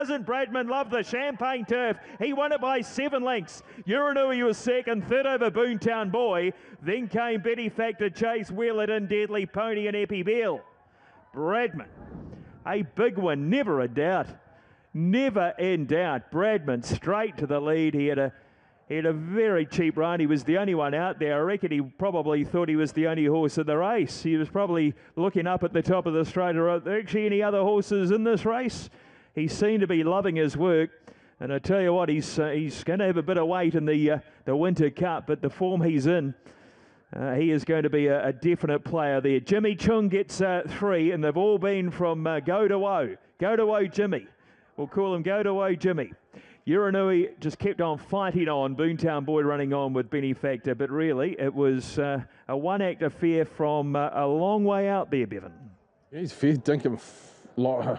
Doesn't Bradman love the Champagne Turf? He won it by 7 lengths. Uranui was second, third over Boontown Boy. Then came Benefactor, Chase, Wheel It In, Deadly Pony and Epi Bell. Bradman, a big one, never a doubt. Never in doubt. Bradman straight to the lead. He had a very cheap run. He was the only one out there. I reckon he probably thought he was the only horse in the race. He was probably looking up at the top of the straight. Are there actually any other horses in this race? He seemed to be loving his work, and I tell you what, he's going to have a bit of weight in the Winter Cup, but the form he's in, he is going to be a definite player there. Jimmy Chung gets 3, and they've all been from Go to Woe. Go to Woe Jimmy. We'll call him Go to Woe Jimmy. Uranui just kept on fighting on, Boontown Boy running on with Benefactor, but really it was a one-act affair from a long way out there, Bevan. He's fair dinkum